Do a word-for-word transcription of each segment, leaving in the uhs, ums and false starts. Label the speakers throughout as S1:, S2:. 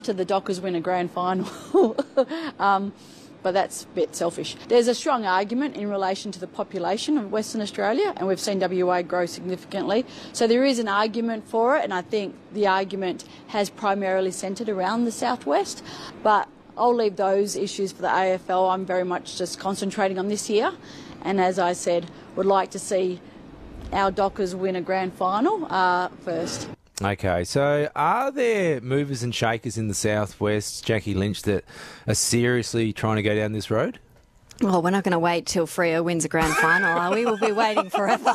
S1: to the Dockers win a grand final. um, but that's a bit selfish. There's a strong argument in relation to the population of Western Australia, and we've seen W A grow significantly. So there is an argument for it, and I think the argument has primarily centred around the southwest. But I'll leave those issues for the A F L. I'm very much just concentrating on this year, and as I said, would like to see our Dockers win a grand final uh, first.
S2: Okay, so are there movers and shakers in the southwest, Jackie Lynch, that are seriously trying to go down this road?
S3: Well, we're not going to wait till Freo wins a grand final, are we? We'll be waiting forever.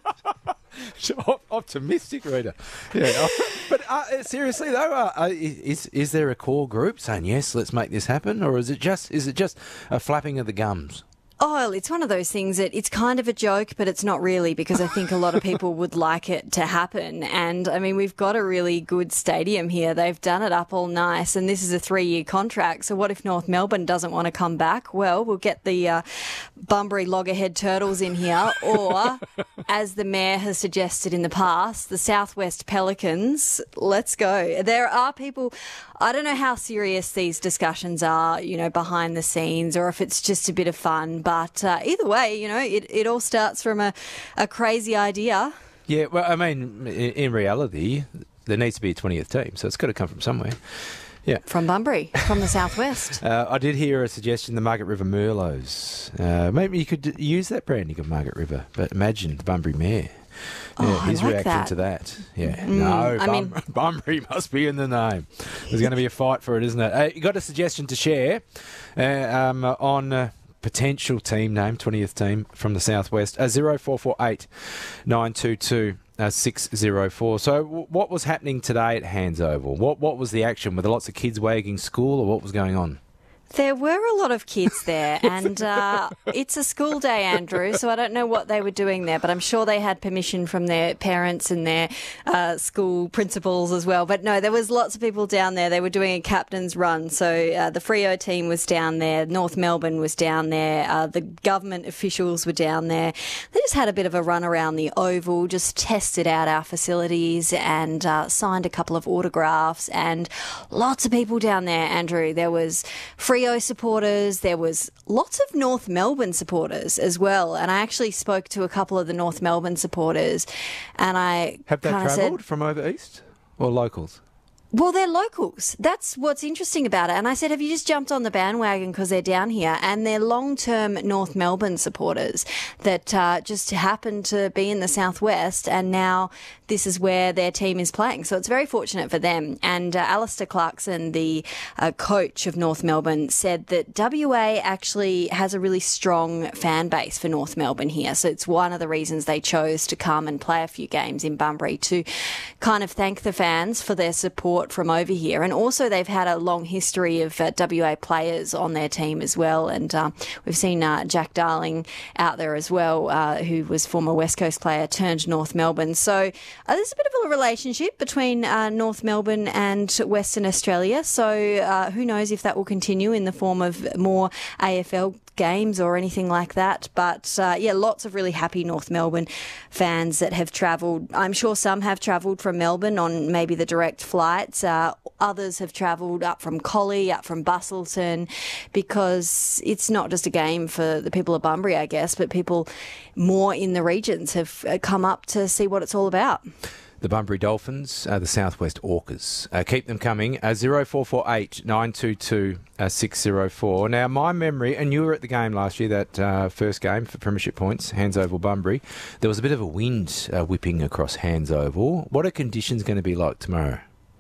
S2: Optimistic, Rita. Yeah, but uh, seriously though, uh, is is there a core group saying yes, let's make this happen, or is it just is it just a flapping of the gums?
S3: Oh, it's one of those things that it's kind of a joke, but it's not really, because I think a lot of people would like it to happen. And, I mean, we've got a really good stadium here. They've done it up all nice, and this is a three-year contract. So what if North Melbourne doesn't want to come back? Well, we'll get the uh, Bunbury Loggerhead Turtles in here, or, as the Mayor has suggested in the past, the Southwest Pelicans. Let's go. There are people... I don't know how serious these discussions are, you know, behind the scenes, or if it's just a bit of fun. But uh, either way, you know, it, it all starts from a, a crazy idea.
S2: Yeah, well, I mean, in, in reality, there needs to be a twentieth team, so it's got to come from somewhere. Yeah,
S3: from Bunbury, from the southwest.
S2: uh, I did hear a suggestion, the Margaret River Merlots. Uh, maybe you could use that branding of Margaret River, but imagine the Bunbury Mayor. Yeah,
S3: oh,
S2: his
S3: I like
S2: reaction
S3: that.
S2: to that. Yeah,
S3: mm,
S2: no,
S3: I
S2: Bum-
S3: mean,
S2: Bunbury must be in the name. There's going to be a fight for it, isn't it? Uh, you got a suggestion to share uh, um, on uh, potential team name, twentieth team from the southwest. Uh, zero four four eight nine two two. Uh, six zero four. So w- what was happening today at Hands Oval? What what was the action? Were there lots of kids wagging school, or what was going on?
S3: There were a lot of kids there, and uh, it's a school day, Andrew, so I don't know what they were doing there, but I'm sure they had permission from their parents and their uh, school principals as well. But no, there was lots of people down there. They were doing a captain's run. So uh, the Freo team was down there, North Melbourne was down there, uh, the government officials were down there. They just had a bit of a run around the Oval, just tested out our facilities and uh, signed a couple of autographs, and lots of people down there, Andrew. There was Freo supporters, there was lots of North Melbourne supporters as well, and I actually spoke to a couple of the North Melbourne supporters, and I
S2: have they travelled
S3: said,
S2: from over east or locals?
S3: Well, they're locals. That's what's interesting about it. And I said, have you just jumped on the bandwagon because they're down here? And they're long-term North Melbourne supporters that uh, just happen to be in the southwest, and now this is where their team is playing. So it's very fortunate for them. And uh, Alistair Clarkson, the uh, coach of North Melbourne, said that W A actually has a really strong fan base for North Melbourne here. So it's one of the reasons they chose to come and play a few games in Bunbury, to kind of thank the fans for their support from over here. And also they've had a long history of uh, W A players on their team as well. And uh, we've seen uh, Jack Darling out there as well, uh, who was former West Coast player turned North Melbourne. So Uh, there's a bit of a relationship between uh, North Melbourne and Western Australia, so uh, who knows if that will continue in the form of more A F L games or anything like that. But uh, yeah, lots of really happy North Melbourne fans that have travelled. I'm sure some have travelled from Melbourne on maybe the direct flights. Uh, others have travelled up from Collie, up from Busselton, because it's not just a game for the people of Bunbury, I guess, but people more in the regions have come up to see what it's all about.
S2: The Bunbury Dolphins, uh, the Southwest Orcas. Uh, keep them coming. Uh, zero four four eight nine two two six zero four. Now, my memory, and you were at the game last year, that uh, first game for Premiership points, Hands Oval Bunbury. There was a bit of a wind uh, whipping across Hands Oval. What are conditions going to be like tomorrow?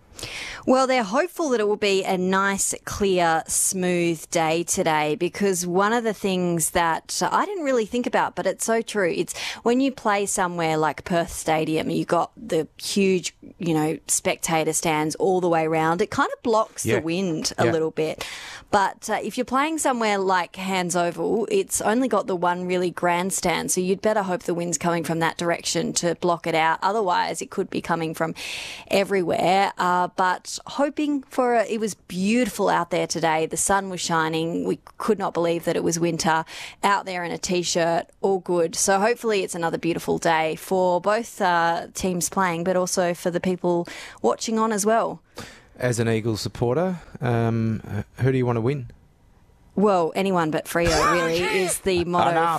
S3: Well, they're hopeful that it will be a nice, clear, smooth day today, because one of the things that I didn't really think about, but it's so true, it's when you play somewhere like Perth Stadium, you got the huge, you know, spectator stands all the way around. It kind of blocks
S2: yeah.
S3: the wind a
S2: yeah.
S3: little bit. But uh, if you're playing somewhere like Hands Oval, it's only got the one really grandstand, so you'd better hope the wind's coming from that direction to block it out. Otherwise, it could be coming from everywhere. Uh, but hoping for a, it was beautiful out there today. The sun was shining. We could not believe that it was winter. Out there in a T-shirt, all good. So hopefully it's another beautiful day for both uh, teams playing, but also for the people watching on as well.
S2: as an Eagles supporter. Um, who do you want to win?
S3: Well, anyone but Freo really is the motto
S2: Enough.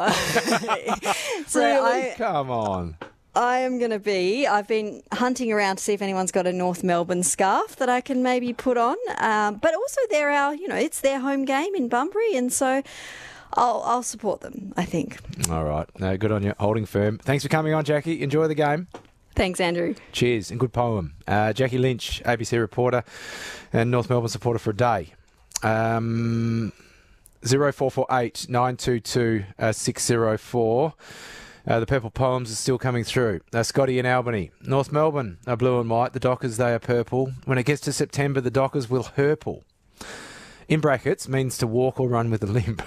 S3: for. So
S2: Really?
S3: I,
S2: Come on.
S3: I am going to be. I've been hunting around to see if anyone's got a North Melbourne scarf that I can maybe put on. Um, but also, they're our, you know, it's their home game in Bunbury, and so I'll, I'll support them, I think.
S2: All right. No, good on you. Holding firm. Thanks for coming on, Jackie. Enjoy the game.
S3: Thanks, Andrew.
S2: Cheers. And good poem. Uh, Jackie Lynch, A B C reporter and North Melbourne supporter for a day. Um, zero four four eight nine two two six zero four. Uh, the purple poems are still coming through. Uh, Scotty in Albany. North Melbourne are blue and white. The Dockers, they are purple. When it gets to September, the Dockers will hurple. In brackets, means to walk or run with a limp.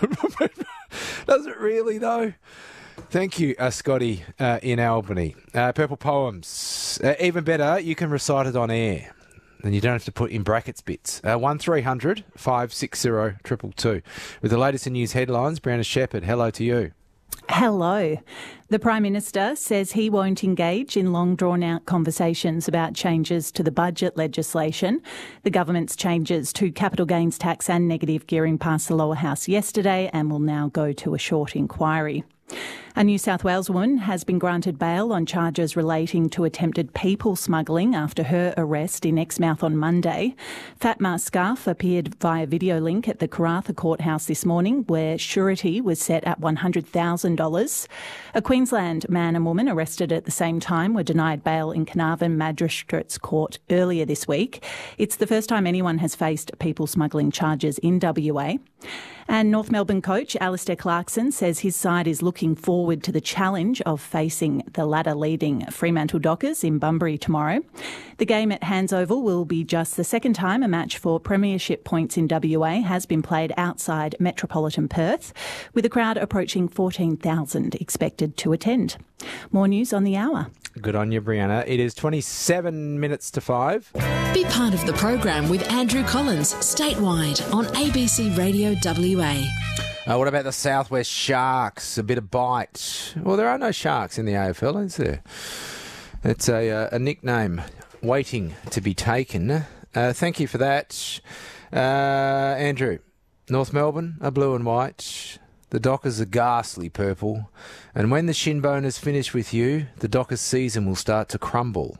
S2: Does it really, though? Thank you, uh, Scotty uh, in Albany. Uh, purple poems. Uh, even better, you can recite it on air. Then you don't have to put in brackets bits. Uh, one three hundred five six zero two two two. With the latest in news headlines, Brianna Shepherd, hello to you.
S4: Hello. The Prime Minister says he won't engage in long drawn-out conversations about changes to the budget legislation. The government's changes to capital gains tax and negative gearing passed the lower house yesterday and will now go to a short inquiry. A New South Wales woman has been granted bail on charges relating to attempted people smuggling after her arrest in Exmouth on Monday. Fatma Scarf appeared via video link at the Karratha Courthouse this morning, where surety was set at one hundred thousand dollars. A Queensland man and woman arrested at the same time were denied bail in Carnarvon Magistrates Court earlier this week. It's the first time anyone has faced people smuggling charges in W A. And North Melbourne coach Alistair Clarkson says his side is looking forward to the challenge of facing the ladder-leading Fremantle Dockers in Bunbury tomorrow. The game at Hands Oval will be just the second time a match for premiership points in W A has been played outside metropolitan Perth, with a crowd approaching fourteen thousand expected to attend. More news on the hour.
S2: Good on you, Brianna. It is twenty-seven minutes to five.
S5: Be part of the program with Andrew Collins, statewide on A B C Radio W A.
S2: Uh, what about the Southwest Sharks? A bit of bite. Well, there are no sharks in the A F L, is there? It's a, uh, a nickname waiting to be taken. Uh, thank you for that. Uh, Andrew, North Melbourne are blue and white. The Dockers are ghastly purple. And when the shinboners finish with you, the Dockers season will start to crumble.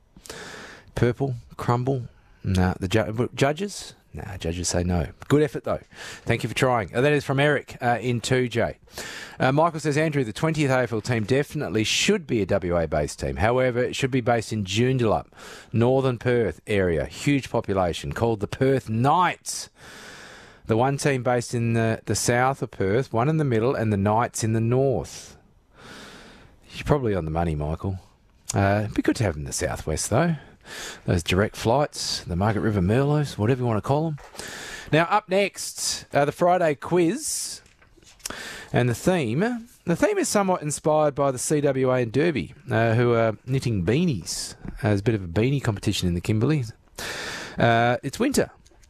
S2: Purple, crumble. Nah, the ju- judges? Nah, judges say no. Good effort, though. Thank you for trying. Uh, that is from Eric uh, in two J. Uh, Michael says, Andrew, the twentieth A F L team definitely should be a W A-based team. However, it should be based in Joondalup, northern Perth area. Huge population, called the Perth Knights. The one team based in the, the south of Perth, one in the middle, and the Knights in the north. You're probably on the money, Michael. Uh, it'd be good to have them in the southwest, though. Those direct flights, the Margaret River Merlots, whatever you want to call them. Now, up next, uh, the Friday quiz. And the theme, the theme is somewhat inspired by the C W A and Derby, uh, who are knitting beanies. Uh, there's a bit of a beanie competition in the Kimberley. Uh, it's winter.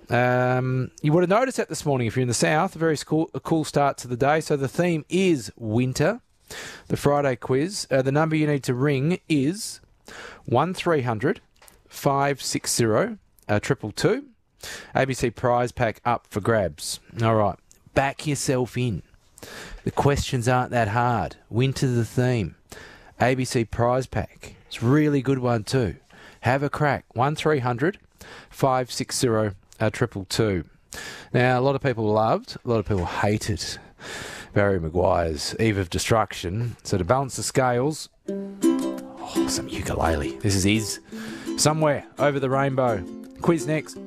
S2: Um, you would have noticed that this morning if you're in the south, a very cool, a cool start to the day. So the theme is winter. The Friday quiz. Uh, the number you need to ring is one three hundred five six zero two two two. A B C prize pack up for grabs. All right, back yourself in. The questions aren't that hard. Winter the theme. A B C prize pack. It's a really good one too. Have a crack. one three hundred five six zero two two two. Now, a lot of people loved, a lot of people hated Barry Maguire's Eve of Destruction. So to balance the scales, oh, some ukulele. This is his. Somewhere Over the Rainbow. Quiz next.